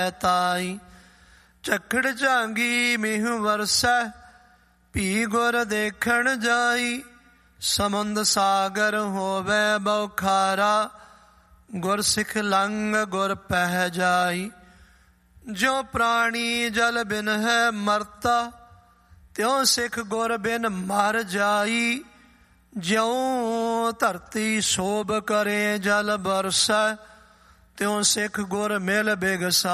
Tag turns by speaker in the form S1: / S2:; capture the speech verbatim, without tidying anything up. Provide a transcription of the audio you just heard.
S1: ਤਾਈ। ਝੱਖੜ ਝਾਂਗੀ ਮੀਂਹ ਵਰਸੈ, ਭੀ ਗੁਰ ਦੇਖਣ ਜਾਈ। ਸਮੁੰਦ ਸਾਗਰ ਹੋਵੇ ਬਉਖਾਰਾ, ਗੁਰ ਸਿਖ ਲੰਘ ਗੁਰ ਪਹਿ ਜਾਈ। ਜਿਉ ਪ੍ਰਾਣੀ ਜਲ ਬਿਨ ਹੈ ਮਰਤਾ, ਤਿਉ ਸਿਖ ਗੁਰ ਬਿਨ ਮਰ ਜਾਈ। ਜਿਉ ਧਰਤੀ ਸ਼ੋਭ ਕਰੇ ਜਲ ਬਰਸੈ, ਤਿਉ ਸਿਖ ਗੁਰ ਮਿਲ ਬਿਗਸਾ।